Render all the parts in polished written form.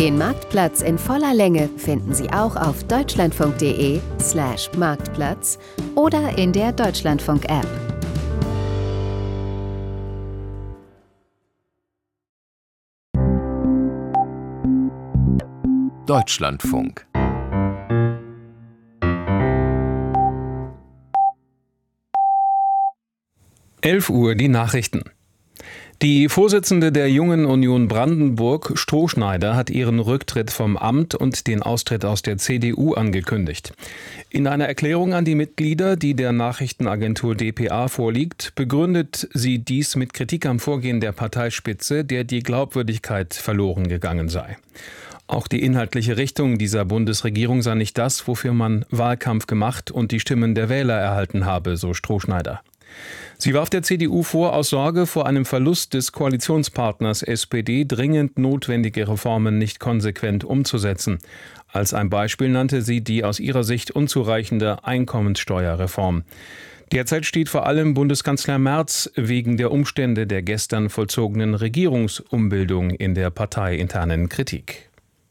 Den Marktplatz in voller Länge finden Sie auch auf deutschlandfunk.de/Marktplatz oder in der Deutschlandfunk-App. Deutschlandfunk. Uhr die Nachrichten. Die Vorsitzende der Jungen Union Brandenburg, Strohschneider, hat ihren Rücktritt vom Amt und den Austritt aus der CDU angekündigt. In einer Erklärung an die Mitglieder, die der Nachrichtenagentur dpa vorliegt, begründet sie dies mit Kritik am Vorgehen der Parteispitze, der die Glaubwürdigkeit verloren gegangen sei. Auch die inhaltliche Richtung dieser Bundesregierung sei nicht das, wofür man Wahlkampf gemacht und die Stimmen der Wähler erhalten habe, so Strohschneider. Sie warf der CDU vor, aus Sorge vor einem Verlust des Koalitionspartners SPD dringend notwendige Reformen nicht konsequent umzusetzen. Als ein Beispiel nannte sie die aus ihrer Sicht unzureichende Einkommenssteuerreform. Derzeit steht vor allem Bundeskanzler Merz wegen der Umstände der gestern vollzogenen Regierungsumbildung in der parteiinternen Kritik.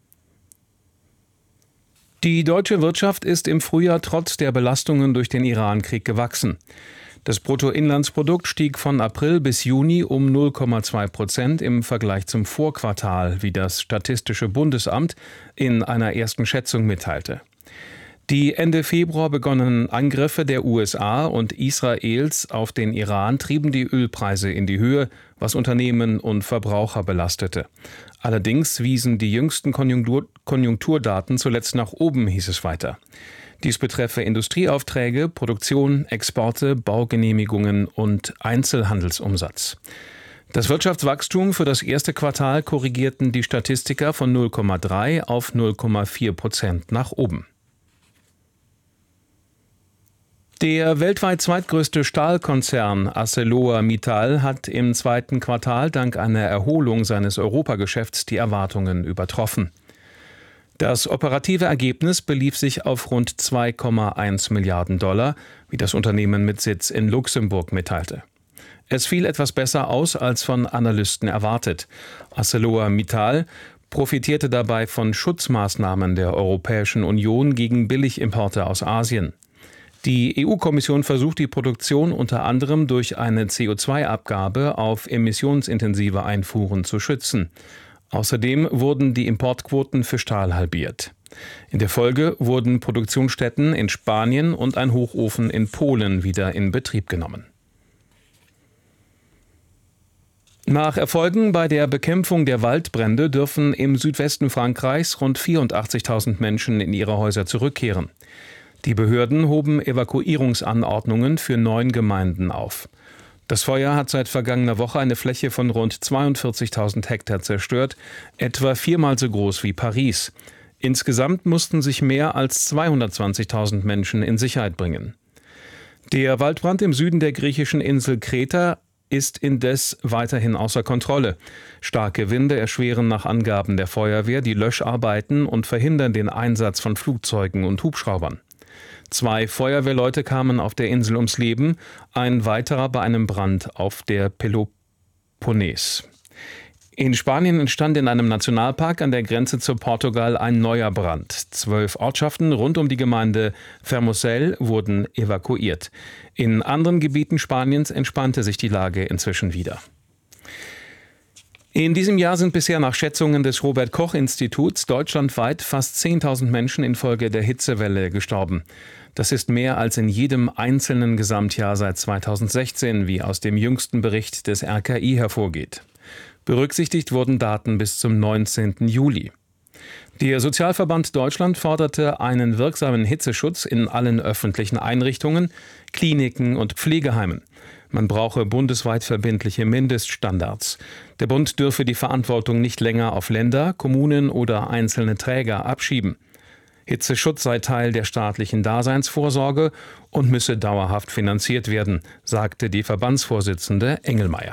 Die deutsche Wirtschaft ist im Frühjahr trotz der Belastungen durch den Iran-Krieg gewachsen. Das Bruttoinlandsprodukt stieg von April bis Juni um 0,2% im Vergleich zum Vorquartal, wie das Statistische Bundesamt in einer ersten Schätzung mitteilte. Die Ende Februar begonnenen Angriffe der USA und Israels auf den Iran trieben die Ölpreise in die Höhe, was Unternehmen und Verbraucher belastete. Allerdings wiesen die jüngsten Konjunkturdaten zuletzt nach oben, hieß es weiter. Dies betreffe Industrieaufträge, Produktion, Exporte, Baugenehmigungen und Einzelhandelsumsatz. Das Wirtschaftswachstum für das erste Quartal korrigierten die Statistiker von 0,3 auf 0,4% nach oben. Der weltweit zweitgrößte Stahlkonzern ArcelorMittal hat im zweiten Quartal dank einer Erholung seines Europageschäfts die Erwartungen übertroffen. Das operative Ergebnis belief sich auf rund 2,1 Milliarden $, wie das Unternehmen mit Sitz in Luxemburg mitteilte. Es fiel etwas besser aus als von Analysten erwartet. ArcelorMittal profitierte dabei von Schutzmaßnahmen der Europäischen Union gegen Billigimporte aus Asien. Die EU-Kommission versucht die Produktion unter anderem durch eine CO2-Abgabe auf emissionsintensive Einfuhren zu schützen. Außerdem wurden die Importquoten für Stahl halbiert. In der Folge wurden Produktionsstätten in Spanien und ein Hochofen in Polen wieder in Betrieb genommen. Nach Erfolgen bei der Bekämpfung der Waldbrände dürfen im Südwesten Frankreichs rund 84.000 Menschen in ihre Häuser zurückkehren. Die Behörden hoben Evakuierungsanordnungen für 9 Gemeinden auf. Das Feuer hat seit vergangener Woche eine Fläche von rund 42.000 Hektar zerstört, etwa 4-mal so groß wie Paris. Insgesamt mussten sich mehr als 220.000 Menschen in Sicherheit bringen. Der Waldbrand im Süden der griechischen Insel Kreta ist indes weiterhin außer Kontrolle. Starke Winde erschweren nach Angaben der Feuerwehr die Löscharbeiten und verhindern den Einsatz von Flugzeugen und Hubschraubern. 2 Feuerwehrleute kamen auf der Insel ums Leben, ein weiterer bei einem Brand auf der Peloponnes. In Spanien entstand in einem Nationalpark an der Grenze zu Portugal ein neuer Brand. 12 Ortschaften rund um die Gemeinde Fermoselle wurden evakuiert. In anderen Gebieten Spaniens entspannte sich die Lage inzwischen wieder. In diesem Jahr sind bisher nach Schätzungen des Robert-Koch-Instituts deutschlandweit fast 10.000 Menschen infolge der Hitzewelle gestorben. Das ist mehr als in jedem einzelnen Gesamtjahr seit 2016, wie aus dem jüngsten Bericht des RKI hervorgeht. Berücksichtigt wurden Daten bis zum 19. Juli. Der Sozialverband Deutschland forderte einen wirksamen Hitzeschutz in allen öffentlichen Einrichtungen, Kliniken und Pflegeheimen. Man brauche bundesweit verbindliche Mindeststandards. Der Bund dürfe die Verantwortung nicht länger auf Länder, Kommunen oder einzelne Träger abschieben. Hitzeschutz sei Teil der staatlichen Daseinsvorsorge und müsse dauerhaft finanziert werden, sagte die Verbandsvorsitzende Engelmeier.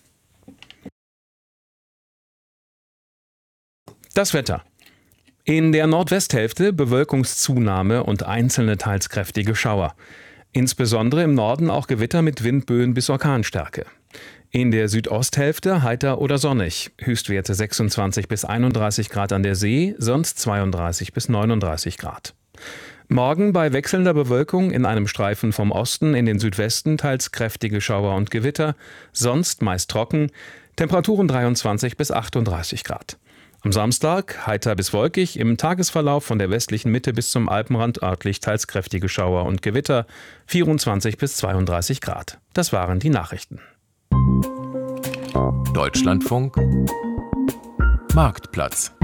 Das Wetter. In der Nordwesthälfte Bewölkungszunahme und einzelne teils kräftige Schauer. Insbesondere im Norden auch Gewitter mit Windböen bis Orkanstärke. In der Südosthälfte heiter oder sonnig. Höchstwerte 26 bis 31 Grad an der See, sonst 32 bis 39 Grad. Morgen bei wechselnder Bewölkung in einem Streifen vom Osten in den Südwesten teils kräftige Schauer und Gewitter, sonst meist trocken, Temperaturen 23 bis 38 Grad. Am Samstag heiter bis wolkig, im Tagesverlauf von der westlichen Mitte bis zum Alpenrand örtlich teils kräftige Schauer und Gewitter, 24 bis 32 Grad. Das waren die Nachrichten. Deutschlandfunk Marktplatz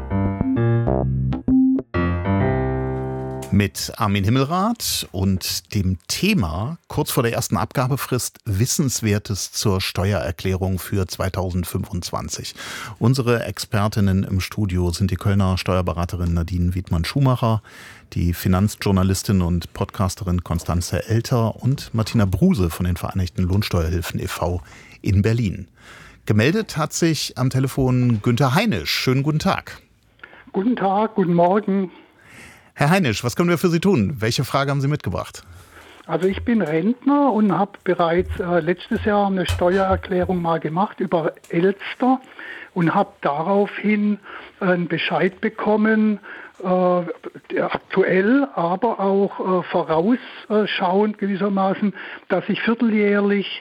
mit Armin Himmelrath und dem Thema kurz vor der ersten Abgabefrist Wissenswertes zur Steuererklärung für 2025. Unsere Expertinnen im Studio sind die Kölner Steuerberaterin Nadine Wiedmann-Schumacher, die Finanzjournalistin und Podcasterin Constanze Elter und Martina Bruse von den Vereinigten Lohnsteuerhilfen e.V. in Berlin. Gemeldet hat sich am Telefon Günther Heinisch. Schönen guten Tag. Guten Tag, guten Morgen. Herr Heinisch, was können wir für Sie tun? Welche Frage haben Sie mitgebracht? Also ich bin Rentner und habe bereits letztes Jahr eine Steuererklärung mal gemacht über Elster und habe daraufhin einen Bescheid bekommen, aktuell, aber auch vorausschauend gewissermaßen, dass ich vierteljährlich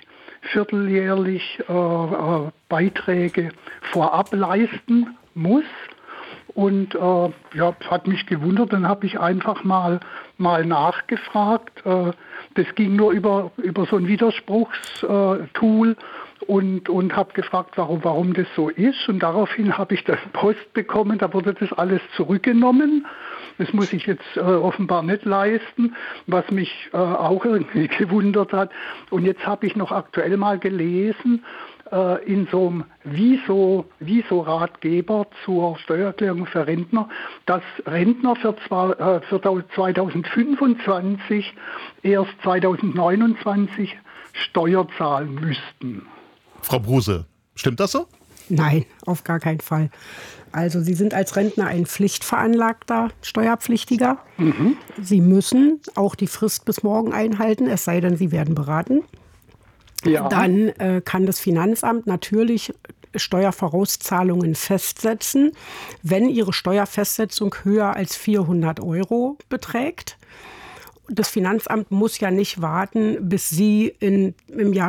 Beiträge vorab leisten muss. Und hat mich gewundert, dann habe ich einfach mal nachgefragt. Das ging nur über so ein Widerspruchstool und habe gefragt, warum das so ist. Und daraufhin habe ich dann Post bekommen, da wurde das alles zurückgenommen. Das muss ich jetzt offenbar nicht leisten, was mich auch irgendwie gewundert hat. Und jetzt habe ich noch aktuell mal gelesen, in so einem Wieso-Ratgeber zur Steuererklärung für Rentner, dass Rentner für 2025 erst 2029 Steuer zahlen müssten. Frau Bruse, stimmt das so? Nein, auf gar keinen Fall. Also Sie sind als Rentner ein pflichtveranlagter Steuerpflichtiger. Mhm. Sie müssen auch die Frist bis morgen einhalten, es sei denn, Sie werden beraten. Ja. Dann kann das Finanzamt natürlich Steuervorauszahlungen festsetzen, wenn Ihre Steuerfestsetzung höher als 400 € beträgt. Das Finanzamt muss ja nicht warten, bis Sie im Jahr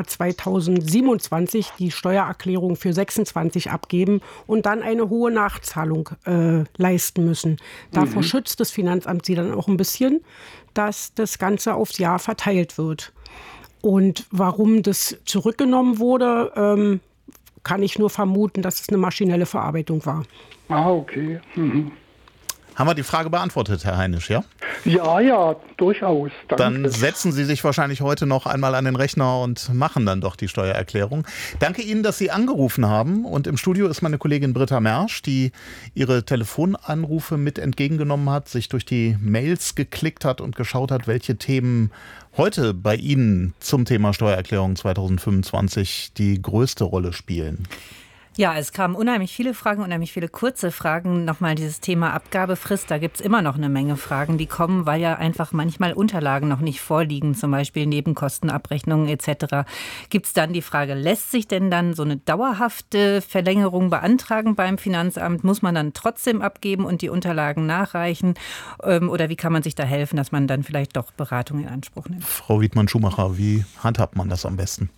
2027 die Steuererklärung für 26 abgeben und dann eine hohe Nachzahlung leisten müssen. Davor schützt das Finanzamt Sie dann auch ein bisschen, dass das Ganze aufs Jahr verteilt wird. Und warum das zurückgenommen wurde, kann ich nur vermuten, dass es eine maschinelle Verarbeitung war. Ah, okay. Mhm. Haben wir die Frage beantwortet, Herr Heinisch, ja? Ja, durchaus. Danke. Dann setzen Sie sich wahrscheinlich heute noch einmal an den Rechner und machen dann doch die Steuererklärung. Danke Ihnen, dass Sie angerufen haben. Und im Studio ist meine Kollegin Britta Mersch, die Ihre Telefonanrufe mit entgegengenommen hat, sich durch die Mails geklickt hat und geschaut hat, welche Themen heute bei Ihnen zum Thema Steuererklärung 2025 die größte Rolle spielen. Ja, es kamen unheimlich viele Fragen, unheimlich viele kurze Fragen. Nochmal dieses Thema Abgabefrist, da gibt es immer noch eine Menge Fragen, die kommen, weil ja einfach manchmal Unterlagen noch nicht vorliegen, zum Beispiel Nebenkostenabrechnungen etc. Gibt es dann die Frage, lässt sich denn dann so eine dauerhafte Verlängerung beantragen beim Finanzamt? Muss man dann trotzdem abgeben und die Unterlagen nachreichen? Oder wie kann man sich da helfen, dass man dann vielleicht doch Beratung in Anspruch nimmt? Frau Wiedmann-Schumacher, wie handhabt man das am besten?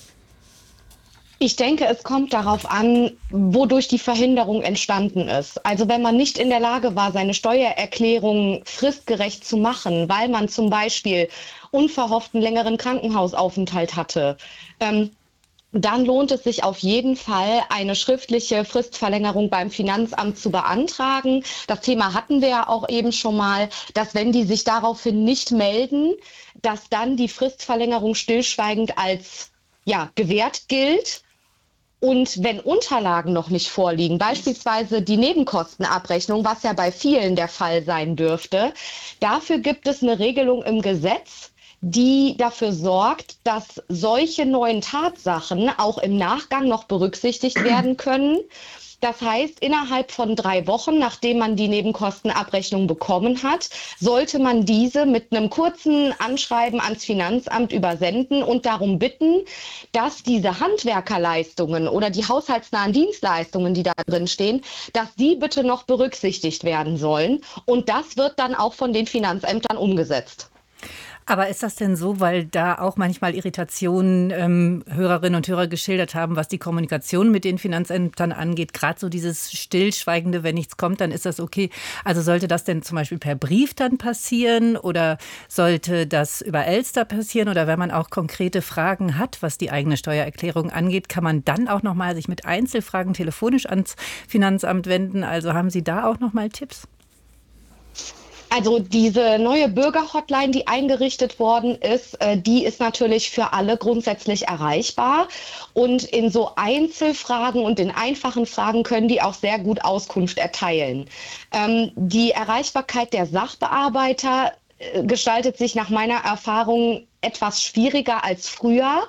Ich denke, es kommt darauf an, wodurch die Verhinderung entstanden ist. Also wenn man nicht in der Lage war, seine Steuererklärung fristgerecht zu machen, weil man zum Beispiel unverhofften längeren Krankenhausaufenthalt hatte, dann lohnt es sich auf jeden Fall, eine schriftliche Fristverlängerung beim Finanzamt zu beantragen. Das Thema hatten wir ja auch eben schon mal, dass wenn die sich daraufhin nicht melden, dass dann die Fristverlängerung stillschweigend als gewährt gilt. Und wenn Unterlagen noch nicht vorliegen, beispielsweise die Nebenkostenabrechnung, was ja bei vielen der Fall sein dürfte, dafür gibt es eine Regelung im Gesetz, die dafür sorgt, dass solche neuen Tatsachen auch im Nachgang noch berücksichtigt werden können. Das heißt, innerhalb von 3 Wochen, nachdem man die Nebenkostenabrechnung bekommen hat, sollte man diese mit einem kurzen Anschreiben ans Finanzamt übersenden und darum bitten, dass diese Handwerkerleistungen oder die haushaltsnahen Dienstleistungen, die da drin stehen, dass die bitte noch berücksichtigt werden sollen. Und das wird dann auch von den Finanzämtern umgesetzt. Aber ist das denn so, weil da auch manchmal Irritationen Hörerinnen und Hörer geschildert haben, was die Kommunikation mit den Finanzämtern angeht, gerade so dieses Stillschweigende, wenn nichts kommt, dann ist das okay. Also sollte das denn zum Beispiel per Brief dann passieren oder sollte das über Elster passieren oder wenn man auch konkrete Fragen hat, was die eigene Steuererklärung angeht, kann man dann auch nochmal sich mit Einzelfragen telefonisch ans Finanzamt wenden? Also haben Sie da auch nochmal Tipps? Also diese neue Bürgerhotline, die eingerichtet worden ist, die ist natürlich für alle grundsätzlich erreichbar. Und in so Einzelfragen und in einfachen Fragen können die auch sehr gut Auskunft erteilen. Die Erreichbarkeit der Sachbearbeiter gestaltet sich nach meiner Erfahrung etwas schwieriger als früher.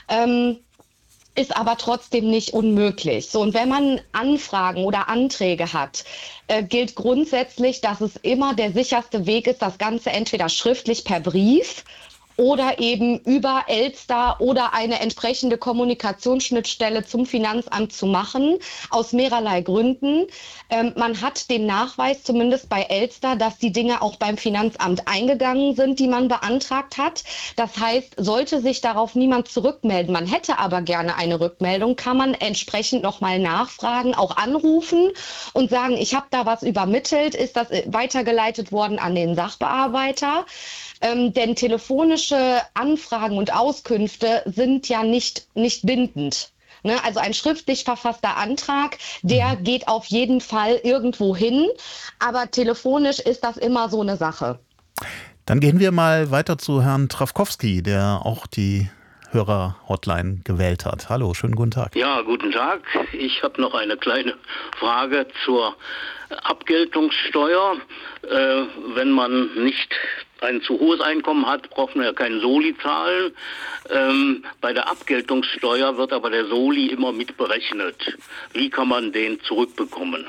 Ist aber trotzdem nicht unmöglich. So, und wenn man Anfragen oder Anträge hat, gilt grundsätzlich, dass es immer der sicherste Weg ist, das Ganze entweder schriftlich per Brief oder eben über Elster oder eine entsprechende Kommunikationsschnittstelle zum Finanzamt zu machen, aus mehrerlei Gründen. Man hat den Nachweis, zumindest bei Elster, dass die Dinge auch beim Finanzamt eingegangen sind, die man beantragt hat. Das heißt, sollte sich darauf niemand zurückmelden, man hätte aber gerne eine Rückmeldung, kann man entsprechend nochmal nachfragen, auch anrufen und sagen, ich habe da was übermittelt, ist das weitergeleitet worden an den Sachbearbeiter? Denn telefonische Anfragen und Auskünfte sind ja nicht bindend. Ne? Also ein schriftlich verfasster Antrag, der geht auf jeden Fall irgendwo hin, aber telefonisch ist das immer so eine Sache. Dann gehen wir mal weiter zu Herrn Trawkowski, der auch die Hörer-Hotline gewählt hat. Hallo, schönen guten Tag. Ja, guten Tag. Ich habe noch eine kleine Frage zur Abgeltungssteuer. Wenn man nicht ein zu hohes Einkommen hat, braucht man ja keinen Soli zahlen. Bei der Abgeltungssteuer wird aber der Soli immer mitberechnet. Wie kann man den zurückbekommen?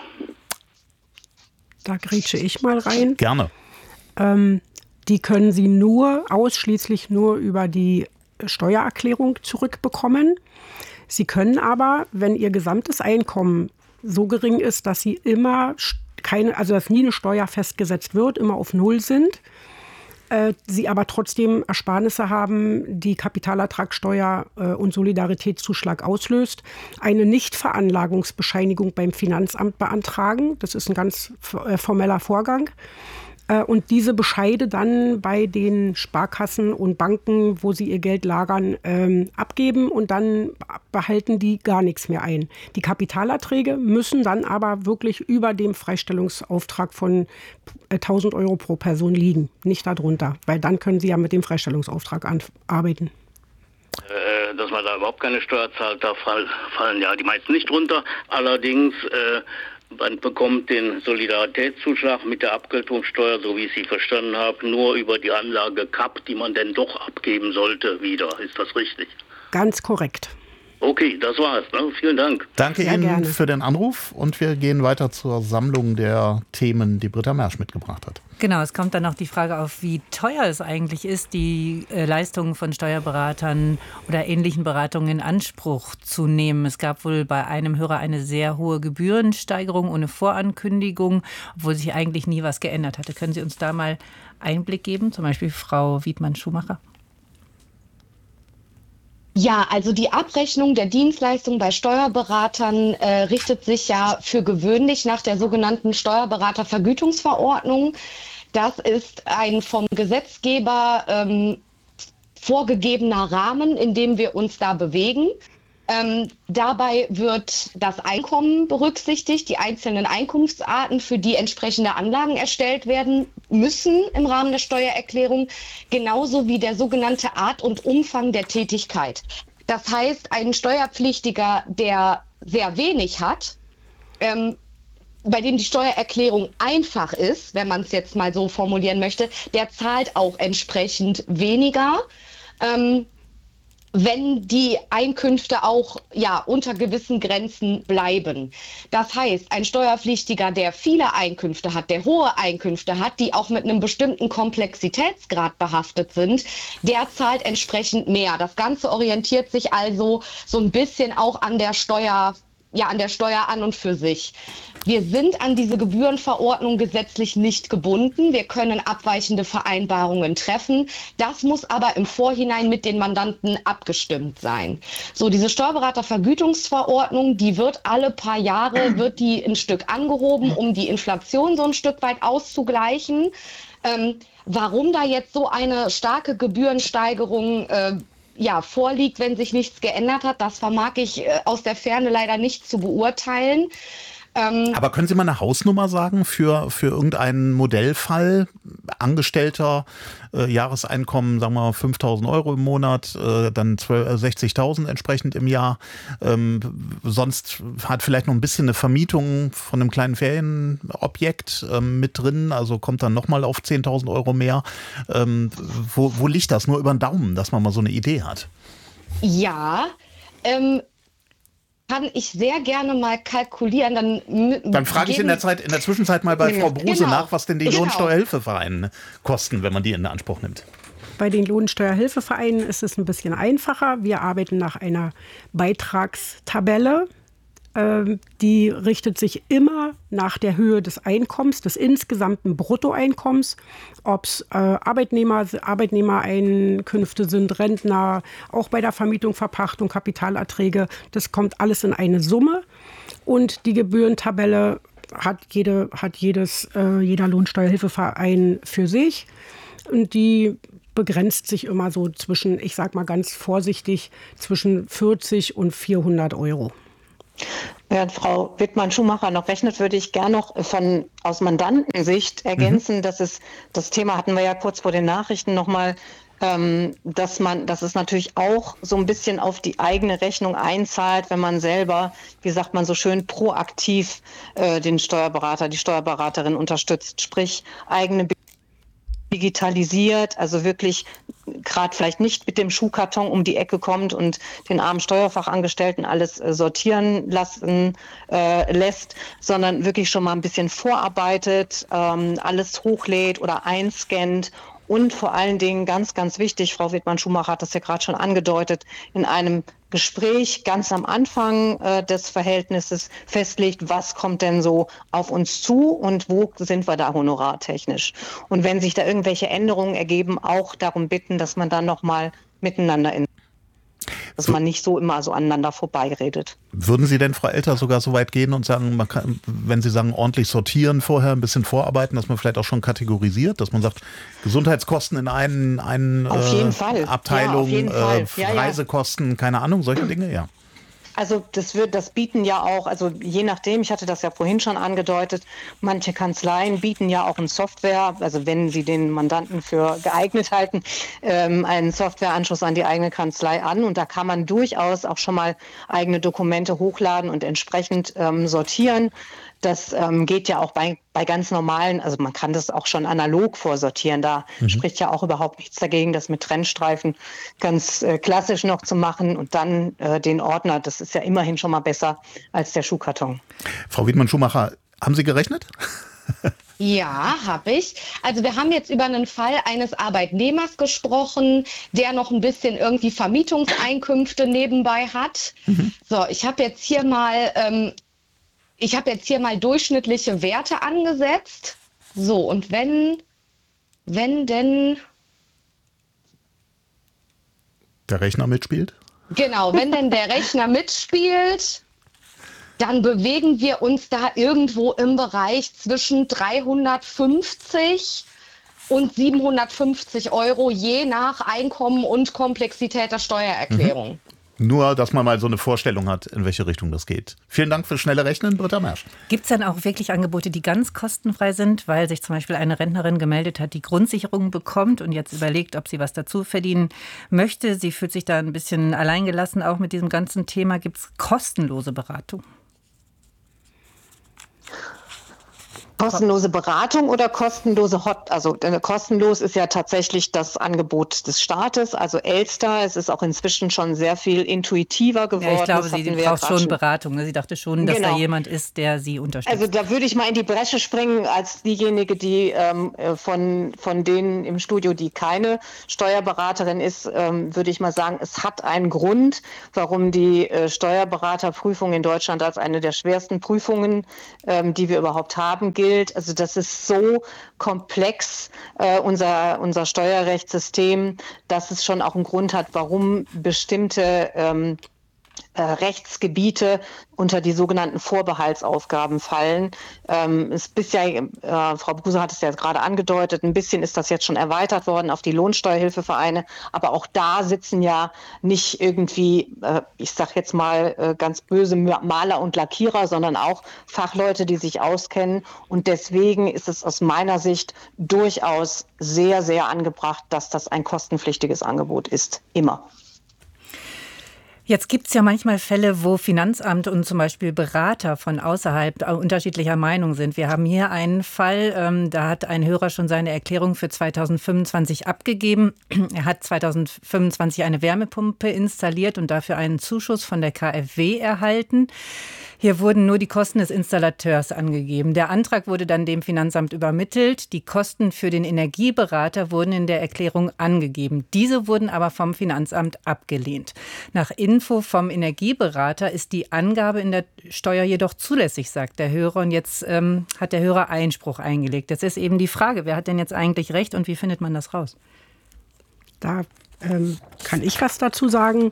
Da grätsche ich mal rein. Gerne. Die können Sie ausschließlich nur über die Steuererklärung zurückbekommen. Sie können aber, wenn Ihr gesamtes Einkommen so gering ist, dass Sie immer dass nie eine Steuer festgesetzt wird, immer auf Null sind, Sie aber trotzdem Ersparnisse haben, die Kapitalertragssteuer und Solidaritätszuschlag auslöst, eine Nichtveranlagungsbescheinigung beim Finanzamt beantragen. Das ist ein ganz formeller Vorgang. Und diese Bescheide dann bei den Sparkassen und Banken, wo sie ihr Geld lagern, abgeben und dann behalten die gar nichts mehr ein. Die Kapitalerträge müssen dann aber wirklich über dem Freistellungsauftrag von 1.000 Euro pro Person liegen, nicht darunter, weil dann können sie ja mit dem Freistellungsauftrag arbeiten. Dass man da überhaupt keine Steuer zahlt, da fallen ja die meisten nicht runter. Allerdings man bekommt den Solidaritätszuschlag mit der Abgeltungssteuer, so wie ich sie verstanden habe, nur über die Anlage CAP, die man denn doch abgeben sollte, wieder. Ist das richtig? Ganz korrekt. Okay, das war's. Ne? Vielen Dank. Danke Sehr Ihnen gerne für den Anruf und wir gehen weiter zur Sammlung der Themen, die Britta Mersch mitgebracht hat. Genau, es kommt dann noch die Frage auf, wie teuer es eigentlich ist, die Leistungen von Steuerberatern oder ähnlichen Beratungen in Anspruch zu nehmen. Es gab wohl bei einem Hörer eine sehr hohe Gebührensteigerung ohne Vorankündigung, obwohl sich eigentlich nie was geändert hatte. Können Sie uns da mal Einblick geben, zum Beispiel Frau Wiedmann-Schumacher? Ja, also die Abrechnung der Dienstleistung bei Steuerberatern richtet sich ja für gewöhnlich nach der sogenannten Steuerberatervergütungsverordnung. Das ist ein vom Gesetzgeber vorgegebener Rahmen, in dem wir uns da bewegen. Dabei wird das Einkommen berücksichtigt, die einzelnen Einkunftsarten, für die entsprechende Anlagen erstellt werden müssen im Rahmen der Steuererklärung, genauso wie der sogenannte Art und Umfang der Tätigkeit. Das heißt, ein Steuerpflichtiger, der sehr wenig hat, bei dem die Steuererklärung einfach ist, wenn man es jetzt mal so formulieren möchte, der zahlt auch entsprechend weniger. wenn die Einkünfte auch unter gewissen Grenzen bleiben. Das heißt, ein Steuerpflichtiger, der viele Einkünfte hat, der hohe Einkünfte hat, die auch mit einem bestimmten Komplexitätsgrad behaftet sind, der zahlt entsprechend mehr. Das Ganze orientiert sich also so ein bisschen auch an der Steuer an und für sich. Wir sind an diese Gebührenverordnung gesetzlich nicht gebunden. Wir können abweichende Vereinbarungen treffen. Das muss aber im Vorhinein mit den Mandanten abgestimmt sein. So, diese Steuerberatervergütungsverordnung, die wird alle paar Jahre, ein Stück angehoben, um die Inflation so ein Stück weit auszugleichen. Warum da jetzt so eine starke Gebührensteigerung vorliegt, wenn sich nichts geändert hat, das vermag ich aus der Ferne leider nicht zu beurteilen. Aber können Sie mal eine Hausnummer sagen für irgendeinen Modellfall? Angestellter, Jahreseinkommen, sagen wir mal 5.000 Euro im Monat, dann 60.000 entsprechend im Jahr. Sonst hat vielleicht noch ein bisschen eine Vermietung von einem kleinen Ferienobjekt mit drin, also kommt dann nochmal auf 10.000 Euro mehr. Wo liegt das? Nur über den Daumen, dass man mal so eine Idee hat. Ja, kann ich sehr gerne mal kalkulieren. Dann frage ich in der Zwischenzeit mal bei Frau Bruse nach, was denn die Lohnsteuerhilfevereine kosten, wenn man die in Anspruch nimmt. Bei den Lohnsteuerhilfevereinen ist es ein bisschen einfacher. Wir arbeiten nach einer Beitragstabelle. Die richtet sich immer nach der Höhe des Einkommens, des insgesamten Bruttoeinkommens, ob es Arbeitnehmereinkünfte sind, Rentner, auch bei der Vermietung, Verpachtung, Kapitalerträge. Das kommt alles in eine Summe. Und die Gebührentabelle hat jeder Lohnsteuerhilfeverein für sich. Und die begrenzt sich immer so zwischen, ich sag mal ganz vorsichtig, zwischen 40 und 400 Euro. Während Frau Wittmann-Schumacher noch rechnet, würde ich gerne noch aus Mandantensicht ergänzen, dass das Thema hatten wir ja kurz vor den Nachrichten nochmal, dass es natürlich auch so ein bisschen auf die eigene Rechnung einzahlt, wenn man selber, wie sagt man so schön, proaktiv den Steuerberater, die Steuerberaterin unterstützt, sprich eigene digitalisiert, also wirklich gerade vielleicht nicht mit dem Schuhkarton um die Ecke kommt und den armen Steuerfachangestellten alles sortieren lässt, sondern wirklich schon mal ein bisschen vorarbeitet, alles hochlädt oder einscannt. Und vor allen Dingen ganz, ganz wichtig, Frau Wittmann-Schumacher hat das ja gerade schon angedeutet, in einem Gespräch ganz am Anfang des Verhältnisses festlegt, was kommt denn so auf uns zu und wo sind wir da honorartechnisch. Und wenn sich da irgendwelche Änderungen ergeben, auch darum bitten, dass man dann nochmal miteinander dass man nicht so immer so aneinander vorbeiredet. Würden Sie denn, Frau Elter, sogar so weit gehen und sagen, man kann, wenn Sie sagen, ordentlich sortieren vorher, ein bisschen vorarbeiten, dass man vielleicht auch schon kategorisiert, dass man sagt, Gesundheitskosten in eine auf jeden Fall. Abteilung, ja, auf jeden Fall. Reisekosten, keine Ahnung, solche Dinge, ja. Also das bieten ja auch, also je nachdem, ich hatte das ja vorhin schon angedeutet, manche Kanzleien bieten ja auch eine Software, also wenn sie den Mandanten für geeignet halten, einen Softwareanschluss an die eigene Kanzlei an und da kann man durchaus auch schon mal eigene Dokumente hochladen und entsprechend sortieren. Das geht ja auch bei ganz normalen, also man kann das auch schon analog vorsortieren. Da spricht ja auch überhaupt nichts dagegen, das mit Trennstreifen ganz klassisch noch zu machen und dann den Ordner. Das ist ja immerhin schon mal besser als der Schuhkarton. Frau Wittmann-Schumacher, haben Sie gerechnet? Ja, habe ich. Also wir haben jetzt über einen Fall eines Arbeitnehmers gesprochen, der noch ein bisschen irgendwie Vermietungseinkünfte nebenbei hat. So, ich habe jetzt hier mal durchschnittliche Werte angesetzt. So, und wenn denn der Rechner mitspielt? Genau, wenn denn der Rechner mitspielt, dann bewegen wir uns da irgendwo im Bereich zwischen 350 und 750 Euro, je nach Einkommen und Komplexität der Steuererklärung. Nur, dass man mal so eine Vorstellung hat, in welche Richtung das geht. Vielen Dank fürs schnelle Rechnen, Britta Mersch. Gibt es dann auch wirklich Angebote, die ganz kostenfrei sind, weil sich zum Beispiel eine Rentnerin gemeldet hat, die Grundsicherung bekommt und jetzt überlegt, ob sie was dazu verdienen möchte? Sie fühlt sich da ein bisschen alleingelassen, auch mit diesem ganzen Thema. Gibt es kostenlose Beratung? Kostenlose Beratung oder kostenlose kostenlos ist ja tatsächlich das Angebot des Staates, also Elster. Es ist auch inzwischen schon sehr viel intuitiver geworden. Ja, ich glaube, sie braucht schon Beratung. Sie dachte schon, dass da jemand ist, der sie unterstützt. Also da würde ich mal in die Bresche springen als diejenige, die von denen im Studio, die keine Steuerberaterin ist, würde ich mal sagen, es hat einen Grund, warum die Steuerberaterprüfung in Deutschland als eine der schwersten Prüfungen, die wir überhaupt haben, gilt. Also das ist so komplex, unser Steuerrechtssystem, dass es schon auch einen Grund hat, warum bestimmte Rechtsgebiete unter die sogenannten Vorbehaltsaufgaben fallen. Frau Bruse hat es ja gerade angedeutet, ein bisschen ist das jetzt schon erweitert worden auf die Lohnsteuerhilfevereine, aber auch da sitzen ja nicht irgendwie, ich sag jetzt mal ganz böse, Maler und Lackierer, sondern auch Fachleute, die sich auskennen, und deswegen ist es aus meiner Sicht durchaus sehr, sehr angebracht, dass das ein kostenpflichtiges Angebot ist, immer. Jetzt gibt es ja manchmal Fälle, wo Finanzamt und zum Beispiel Berater von außerhalb unterschiedlicher Meinung sind. Wir haben hier einen Fall, da hat ein Hörer schon seine Erklärung für 2025 abgegeben. Er hat 2025 eine Wärmepumpe installiert und dafür einen Zuschuss von der KfW erhalten. Hier wurden nur die Kosten des Installateurs angegeben. Der Antrag wurde dann dem Finanzamt übermittelt. Die Kosten für den Energieberater wurden in der Erklärung angegeben. Diese wurden aber vom Finanzamt abgelehnt. Nach Info vom Energieberater ist die Angabe in der Steuer jedoch zulässig, sagt der Hörer. Und jetzt hat der Hörer Einspruch eingelegt. Jetzt ist eben die Frage, wer hat denn jetzt eigentlich recht und wie findet man das raus? Da kann ich was dazu sagen.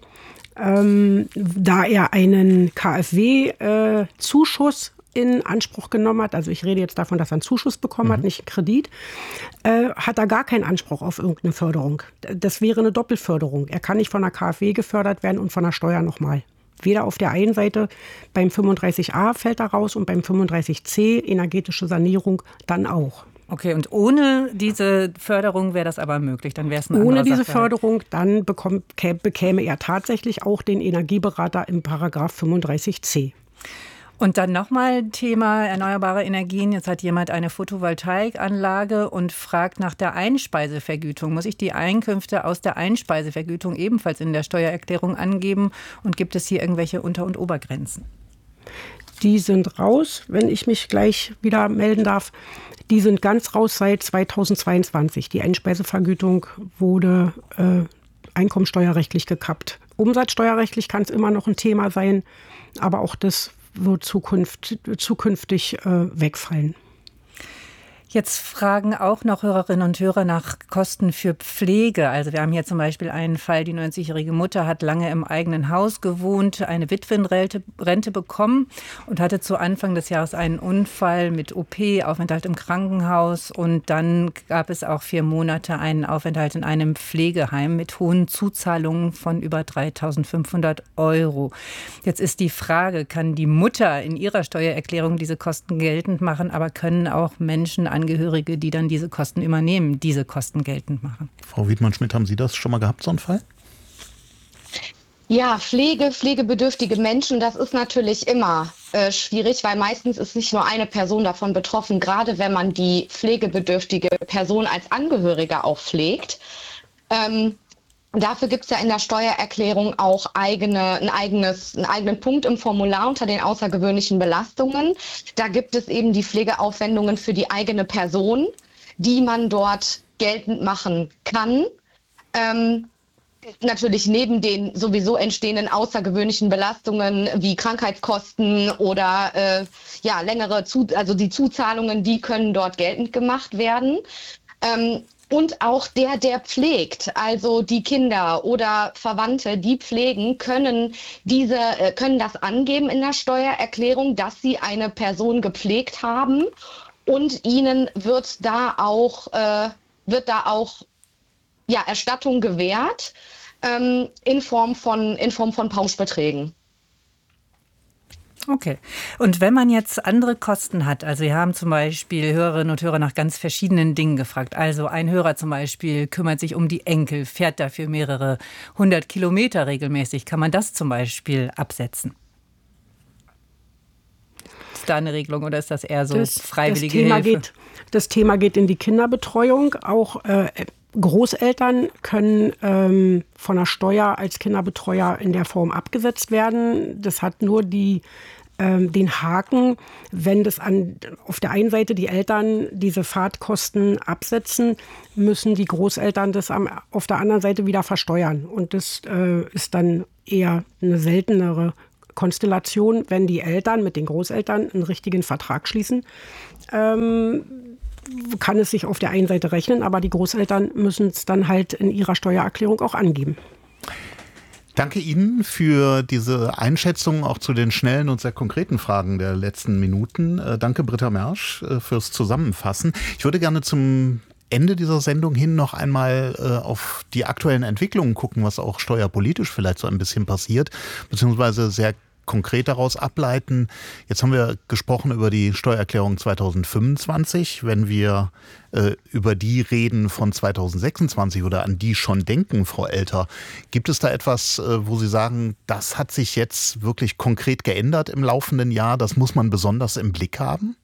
Da er einen KfW-Zuschuss in Anspruch genommen hat, also ich rede jetzt davon, dass er einen Zuschuss bekommen hat, nicht einen Kredit, hat er gar keinen Anspruch auf irgendeine Förderung. Das wäre eine Doppelförderung. Er kann nicht von der KfW gefördert werden und von der Steuer nochmal. Weder auf der einen Seite, beim 35a fällt er raus und beim 35c, energetische Sanierung, dann auch. Okay, und ohne diese Förderung wäre das aber möglich, dann wäre es eine andere Ohne diese Sache. Förderung, dann bekäme er tatsächlich auch den Energieberater im Paragraph 35c. Und dann nochmal Thema erneuerbare Energien. Jetzt hat jemand eine Photovoltaikanlage und fragt nach der Einspeisevergütung. Muss ich die Einkünfte aus der Einspeisevergütung ebenfalls in der Steuererklärung angeben? Und gibt es hier irgendwelche Unter- und Obergrenzen? Die sind raus, wenn ich mich gleich wieder melden darf. Die sind ganz raus seit 2022. Die Einspeisevergütung wurde einkommensteuerrechtlich gekappt. Umsatzsteuerrechtlich kann es immer noch ein Thema sein, aber auch das wird zukünftig wegfallen. Jetzt fragen auch noch Hörerinnen und Hörer nach Kosten für Pflege. Also wir haben hier zum Beispiel einen Fall, die 90-jährige Mutter hat lange im eigenen Haus gewohnt, eine Witwenrente bekommen und hatte zu Anfang des Jahres einen Unfall mit OP, Aufenthalt im Krankenhaus, und dann gab es auch 4 Monate einen Aufenthalt in einem Pflegeheim mit hohen Zuzahlungen von über 3.500 €. Jetzt ist die Frage, kann die Mutter in ihrer Steuererklärung diese Kosten geltend machen, aber können auch Menschen, Angehörige, die dann diese Kosten übernehmen, diese Kosten geltend machen? Frau Wiedmann-Schmidt, haben Sie das schon mal gehabt, so einen Fall? Ja, pflegebedürftige Menschen, das ist natürlich immer schwierig, weil meistens ist nicht nur eine Person davon betroffen, gerade wenn man die pflegebedürftige Person als Angehörige auch pflegt. Dafür gibt es ja in der Steuererklärung auch einen eigenen Punkt im Formular unter den außergewöhnlichen Belastungen. Da gibt es eben die Pflegeaufwendungen für die eigene Person, die man dort geltend machen kann. Natürlich neben den sowieso entstehenden außergewöhnlichen Belastungen wie Krankheitskosten oder also die Zuzahlungen, die können dort geltend gemacht werden. Und auch der pflegt, also die Kinder oder Verwandte, die pflegen, können das angeben in der Steuererklärung, dass sie eine Person gepflegt haben, und ihnen wird da auch Erstattung gewährt in Form von Pauschbeträgen. Okay. Und wenn man jetzt andere Kosten hat, also wir haben zum Beispiel Hörerinnen und Hörer nach ganz verschiedenen Dingen gefragt. Also ein Hörer zum Beispiel kümmert sich um die Enkel, fährt dafür mehrere 100 Kilometer regelmäßig. Kann man das zum Beispiel absetzen? es da eine Regelung oder ist das eher so freiwillige Hilfe? Das Thema geht in die Kinderbetreuung. Auch Großeltern können von der Steuer als Kinderbetreuer in der Form abgesetzt werden. Das hat nur den Haken, wenn das auf der einen Seite die Eltern diese Fahrtkosten absetzen, müssen die Großeltern das auf der anderen Seite wieder versteuern. Und das ist dann eher eine seltenere Konstellation, wenn die Eltern mit den Großeltern einen richtigen Vertrag schließen. Kann es sich auf der einen Seite rechnen, aber die Großeltern müssen es dann halt in ihrer Steuererklärung auch angeben. Danke Ihnen für diese Einschätzung auch zu den schnellen und sehr konkreten Fragen der letzten Minuten. Danke Britta Mersch fürs Zusammenfassen. Ich würde gerne zum Ende dieser Sendung hin noch einmal auf die aktuellen Entwicklungen gucken, was auch steuerpolitisch vielleicht so ein bisschen passiert, beziehungsweise sehr konkret daraus ableiten. Jetzt haben wir gesprochen über die Steuererklärung 2025. Wenn wir über die reden von 2026 oder an die schon denken, Frau Elter, gibt es da etwas, wo Sie sagen, das hat sich jetzt wirklich konkret geändert im laufenden Jahr? Das muss man besonders im Blick haben?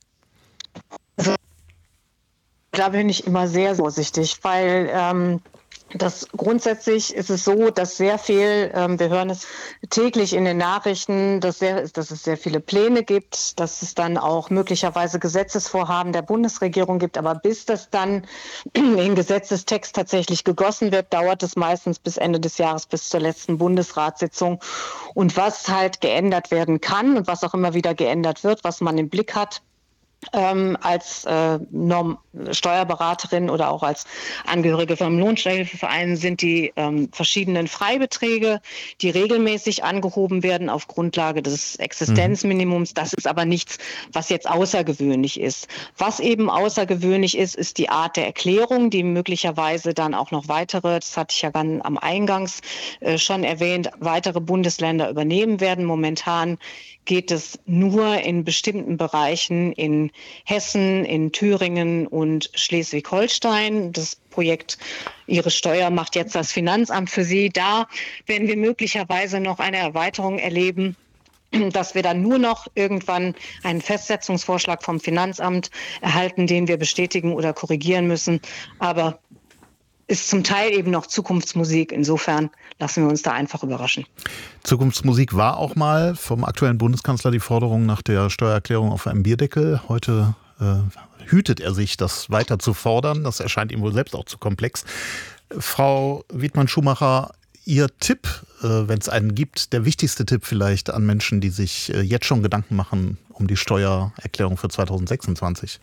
Da bin ich immer sehr vorsichtig, weil grundsätzlich ist es so, dass sehr viel, wir hören es täglich in den Nachrichten, dass es sehr viele Pläne gibt, dass es dann auch möglicherweise Gesetzesvorhaben der Bundesregierung gibt. Aber bis das dann in Gesetzestext tatsächlich gegossen wird, dauert es meistens bis Ende des Jahres, bis zur letzten Bundesratssitzung. Und was halt geändert werden kann und was auch immer wieder geändert wird, was man im Blick hat, als Steuerberaterin oder auch als Angehörige vom Lohnsteuerhilfeverein sind die verschiedenen Freibeträge, die regelmäßig angehoben werden auf Grundlage des Existenzminimums. Das ist aber nichts, was jetzt außergewöhnlich ist. Was eben außergewöhnlich ist, ist die Art der Erklärung, die möglicherweise dann auch noch weitere, das hatte ich ja dann am Eingangs schon erwähnt, weitere Bundesländer übernehmen werden. Momentan geht es nur in bestimmten Bereichen in Hessen, in Thüringen und Schleswig-Holstein. Das Projekt Ihre Steuer macht jetzt das Finanzamt für Sie. Da werden wir möglicherweise noch eine Erweiterung erleben, dass wir dann nur noch irgendwann einen Festsetzungsvorschlag vom Finanzamt erhalten, den wir bestätigen oder korrigieren müssen. Aber ist zum Teil eben noch Zukunftsmusik. Insofern lassen wir uns da einfach überraschen. Zukunftsmusik war auch mal vom aktuellen Bundeskanzler die Forderung nach der Steuererklärung auf einem Bierdeckel. Heute hütet er sich, das weiter zu fordern. Das erscheint ihm wohl selbst auch zu komplex. Frau Wiedmann-Schumacher, Ihr Tipp, wenn es einen gibt, der wichtigste Tipp vielleicht an Menschen, die sich jetzt schon Gedanken machen um die Steuererklärung für 2026?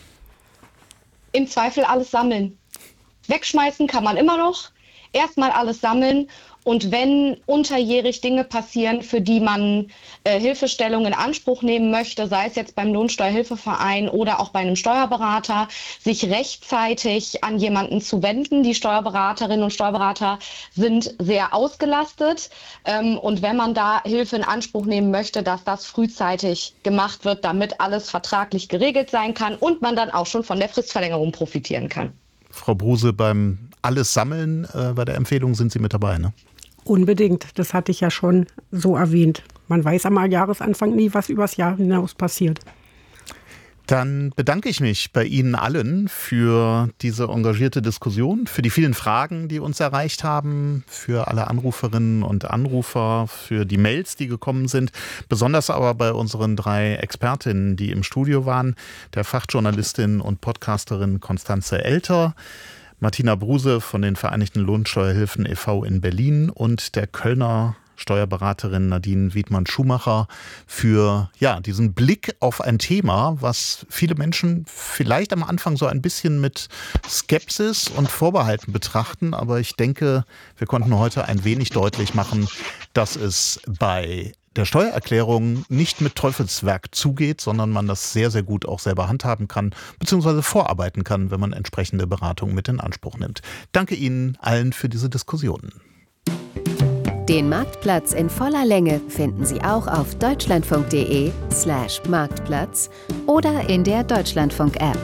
Im Zweifel alles sammeln. Wegschmeißen kann man immer noch. Erstmal alles sammeln. Und wenn unterjährig Dinge passieren, für die man Hilfestellung in Anspruch nehmen möchte, sei es jetzt beim Lohnsteuerhilfeverein oder auch bei einem Steuerberater, sich rechtzeitig an jemanden zu wenden. Die Steuerberaterinnen und Steuerberater sind sehr ausgelastet. Und wenn man da Hilfe in Anspruch nehmen möchte, dass das frühzeitig gemacht wird, damit alles vertraglich geregelt sein kann und man dann auch schon von der Fristverlängerung profitieren kann. Frau Bruse, beim Alles Sammeln bei der Empfehlung sind Sie mit dabei, ne? Unbedingt, das hatte ich ja schon so erwähnt. Man weiß am Jahresanfang nie, was übers Jahr hinaus passiert. Dann bedanke ich mich bei Ihnen allen für diese engagierte Diskussion, für die vielen Fragen, die uns erreicht haben, für alle Anruferinnen und Anrufer, für die Mails, die gekommen sind, besonders aber bei unseren 3 Expertinnen, die im Studio waren, der Fachjournalistin und Podcasterin Constanze Elter, Martina Bruse von den Vereinigten Lohnsteuerhilfen e.V. in Berlin und der Kölner Steuerberaterin Nadine Wiedmann-Schumacher für diesen Blick auf ein Thema, was viele Menschen vielleicht am Anfang so ein bisschen mit Skepsis und Vorbehalten betrachten. Aber ich denke, wir konnten heute ein wenig deutlich machen, dass es bei der Steuererklärung nicht mit Teufelswerk zugeht, sondern man das sehr, sehr gut auch selber handhaben kann, beziehungsweise vorarbeiten kann, wenn man entsprechende Beratung mit in Anspruch nimmt. Danke Ihnen allen für diese Diskussionen. Den Marktplatz in voller Länge finden Sie auch auf deutschlandfunk.de/Marktplatz oder in der Deutschlandfunk-App.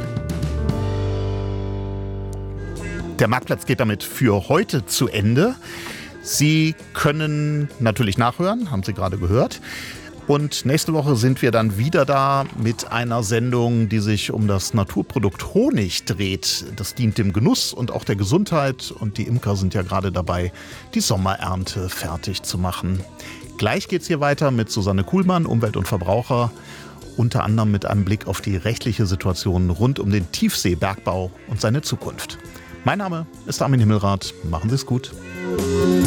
Der Marktplatz geht damit für heute zu Ende. Sie können natürlich nachhören, haben Sie gerade gehört. Und nächste Woche sind wir dann wieder da mit einer Sendung, die sich um das Naturprodukt Honig dreht. Das dient dem Genuss und auch der Gesundheit. Und die Imker sind ja gerade dabei, die Sommerernte fertig zu machen. Gleich geht's hier weiter mit Susanne Kuhlmann, Umwelt und Verbraucher. Unter anderem mit einem Blick auf die rechtliche Situation rund um den Tiefseebergbau und seine Zukunft. Mein Name ist Armin Himmelrath. Machen Sie es gut.